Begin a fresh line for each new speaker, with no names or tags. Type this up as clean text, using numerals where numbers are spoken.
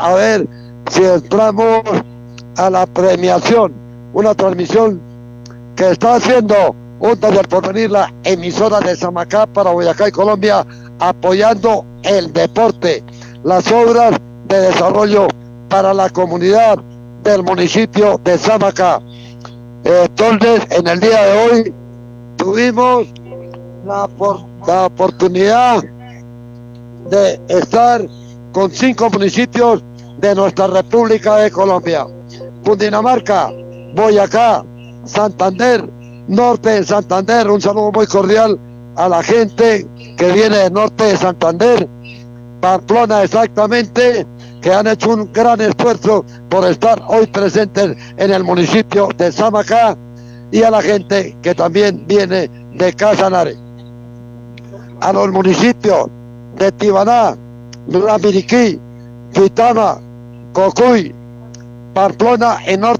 a ver si entramos a la premiación, una transmisión que está haciendo Juntos del Porvenir, la emisora de Samacá para Boyacá y Colombia, apoyando el deporte, las obras de desarrollo para la comunidad del municipio de Samacá. Entonces, en el día de hoy tuvimos la oportunidad de estar con 5 municipios de nuestra República de Colombia: Cundinamarca, Boyacá, Santander, norte de Santander. Un saludo muy cordial a la gente que viene del norte de Santander, Pamplona exactamente, que han hecho un gran esfuerzo por estar hoy presentes en el municipio de Samacá, y a la gente que también viene de Casanare. A los municipios de Tibaná, Ramiriquí, Tuitama, Cocuy, Pamplona en norte